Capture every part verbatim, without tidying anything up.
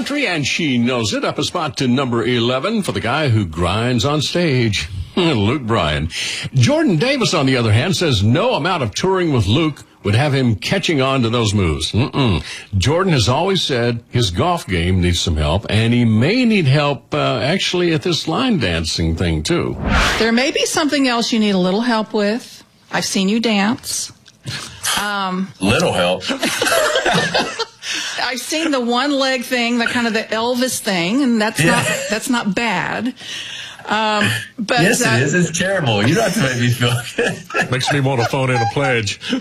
country, and she knows it. Up a spot to number eleven for the guy who grinds on stage, Luke Bryan. Jordan Davis, on the other hand, says no amount of touring with Luke would have him catching on to those moves. Mm-mm. Jordan has always said his golf game needs some help, and he may need help uh, actually at this line dancing thing, too. There may be something else you need a little help with. I've seen you dance. Um, little help. I've seen the one leg thing, the kind of the Elvis thing, and that's Yeah. not that's not bad. Um, but yes, uh, it is. It's terrible. You don't have to make me feel good. Makes me want to phone in a pledge. I'm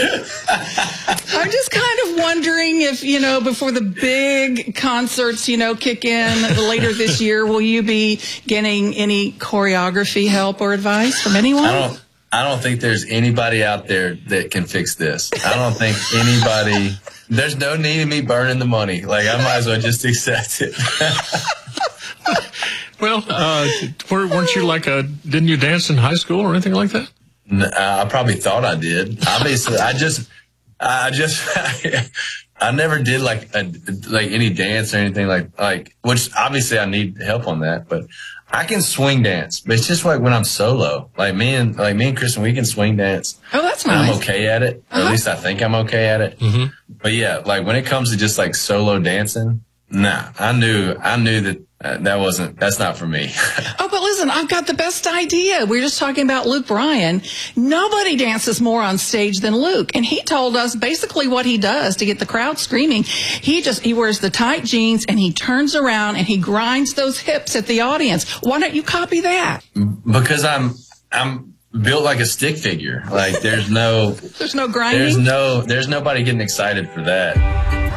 just kind of wondering if, you know, before the big concerts, you know, kick in later this year, will you be getting any choreography help or advice from anyone? I don't. I don't think there's anybody out there that can fix this. I don't think anybody. There's no need of me burning the money. Like, I might as well just accept it. Well, uh, weren't you like a, didn't you dance in high school or anything like that? No, I probably thought I did. Obviously, I just, I just, I never did like a, like any dance or anything like, like, which obviously I need help on that, but I can swing dance, but it's just like when I'm solo, like me and, like me and Kristen, we can swing dance. Oh, that's and nice. I'm okay at it. Or Uh-huh. at least I think I'm okay at it. Mm-hmm. But yeah, like when it comes to just like solo dancing, nah, I knew, I knew that uh, that wasn't, that's not for me. Oh, but listen, I've got the best idea. We were just talking about Luke Bryan. Nobody dances more on stage than Luke. And he told us basically what he does to get the crowd screaming. He just, he wears the tight jeans and he turns around and he grinds those hips at the audience. Why don't you copy that? Because I'm, I'm built like a stick figure. Like there's no, There's no grinding. there's no, there's nobody getting excited for that.